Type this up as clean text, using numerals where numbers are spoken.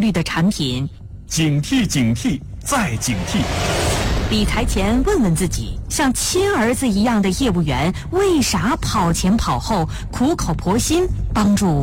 率的产品。 警惕，警惕，再警惕。 理财前问问自己，像亲儿子一样的业务员为啥跑前跑后，苦口婆心帮助